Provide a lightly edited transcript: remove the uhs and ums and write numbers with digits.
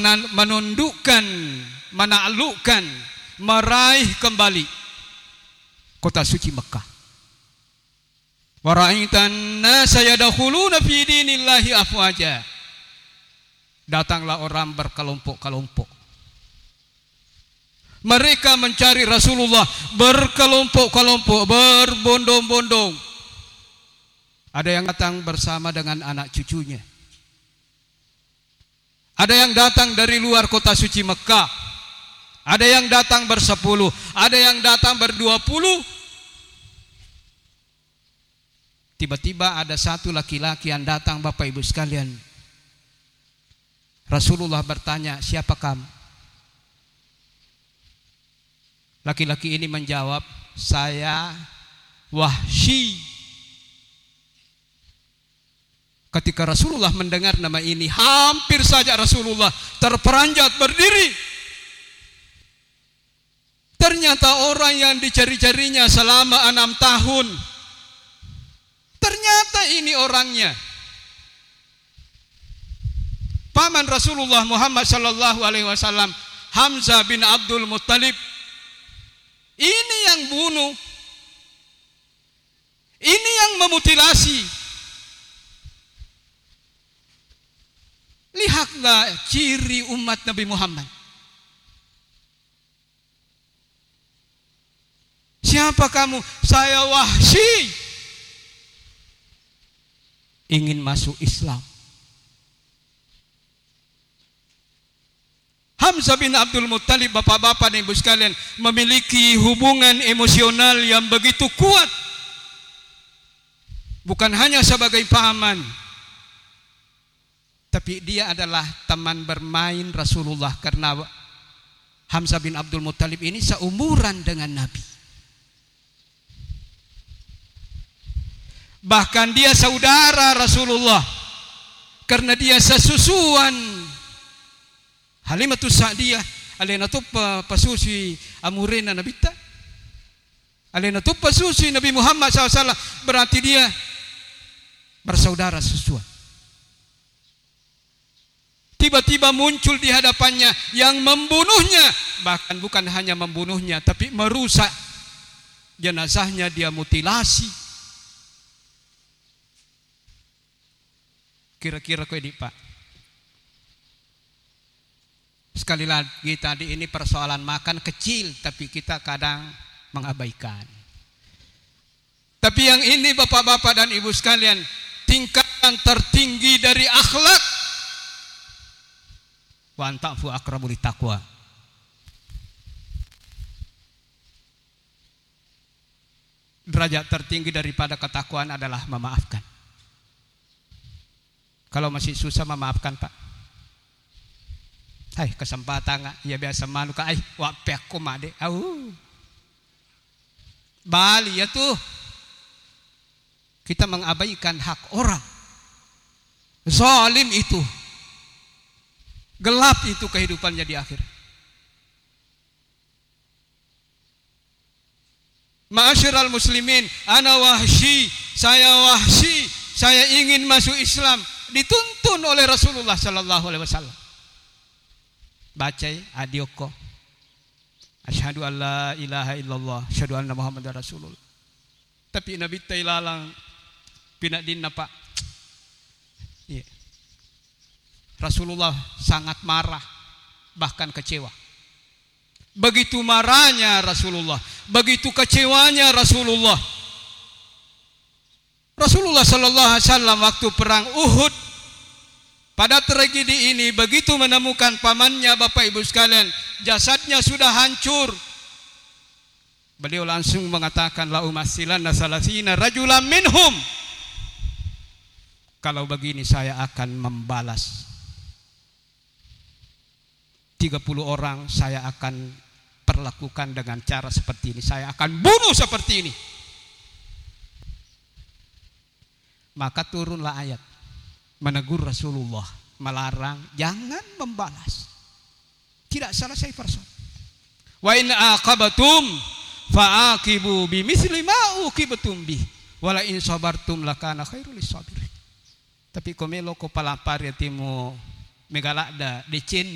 menundukkan, menaklukkan, meraih kembali kota suci Mekah. Wa ra'aitan nasa yadkhuluna fi dinillahi afwaja. Datanglah orang berkelompok-kelompok. Mereka mencari Rasulullah berkelompok-kelompok, berbondong-bondong. Ada yang datang bersama dengan anak cucunya. Ada yang datang dari luar kota suci Mekah. Ada yang datang bersepuluh. Ada yang datang berdua-puluh. Tiba-tiba ada satu laki-laki yang datang, Bapak Ibu sekalian. Rasulullah bertanya, siapa kamu? Laki-laki ini menjawab, saya Wahsy. Ketika Rasulullah mendengar nama ini, hampir saja Rasulullah terperanjat berdiri. Ternyata orang yang dicari-carinya selama 6 tahun, ternyata ini orangnya. Paman Rasulullah Muhammad sallallahu alaihi wasallam, Hamzah bin Abdul Muttalib. Ini yang bunuh. Ini yang memutilasi. Lihatlah ciri umat Nabi Muhammad. Siapa kamu? Saya Wahsy. Ingin masuk Islam. Hamzah bin Abdul Muttalib, bapak-bapak dan ibu sekalian, memiliki hubungan emosional yang begitu kuat. Bukan hanya sebagai paman, tapi dia adalah teman bermain Rasulullah, karena Hamzah bin Abdul Muttalib ini seumuran dengan Nabi. Bahkan dia saudara Rasulullah, karena dia sesusuan Halimatus Sa'diyah alena tu pasusi amurena Nabi ta. Alena tu pasusi Nabi Muhammad SAW, berarti dia bersaudara sesuatu. Tiba-tiba muncul di hadapannya yang membunuhnya, bahkan bukan hanya membunuhnya, tapi merusak jenazahnya, dia mutilasi. Kira-kira kau ini Pak. Sekali lagi tadi ini persoalan makan kecil, tapi kita kadang mengabaikan. Tapi yang ini bapak-bapak dan ibu sekalian, tingkatan tertinggi dari akhlak. Wa anta'fu aqrabu littaqwa. Derajat tertinggi daripada ketakwaan adalah memaafkan. Kalau masih susah memaafkan Pak, hai kesempatan nggak? Ya biasa malu ka, wapek kumade, Bali ya tuh, kita mengabaikan hak orang. Zalim itu, gelap itu kehidupannya di akhir. Ma'asyiral muslimin, ana Wahsy, saya ingin masuk Islam, dituntun oleh Rasulullah sallallahu alaihi wasallam. Bacai adioko, asyhadu an la ilaha illallah, asyhadu anna muhammadar rasulullah. Tapi Nabi tailalang pinadin Pak. Yeah. Rasulullah sangat marah, bahkan kecewa. Begitu marahnya Rasulullah, begitu kecewanya Rasulullah. Rasulullah sallallahu alaihi wasallam waktu perang Uhud, pada tragedi ini begitu menemukan pamannya, Bapak Ibu sekalian, jasadnya sudah hancur. Beliau langsung mengatakan, la umassilanna salasina rajulan minhum. Kalau begini saya akan membalas. 30 orang saya akan perlakukan dengan cara seperti ini. Saya akan bunuh seperti ini. Maka turunlah ayat menegur Rasulullah, melarang jangan membalas. Tidak selesai persoalan. Wa in aqabatum fa'aqibu bimithli ma uqibtum bih wa la in sabartum lakana khairul lisabirin. Tapi komelo ko palapar ya timo megalada decen